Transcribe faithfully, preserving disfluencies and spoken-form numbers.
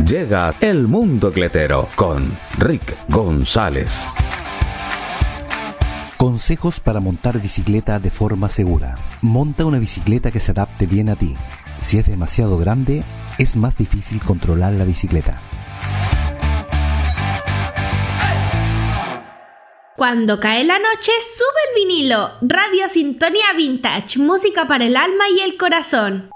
Llega El Mundo Cletero con Rick González. Consejos para montar bicicleta de forma segura. Monta una bicicleta que se adapte bien a ti. Si es demasiado grande, es más difícil controlar la bicicleta. Cuando cae la noche, sube el vinilo. Radio Sintonía Vintage, música para el alma y el corazón.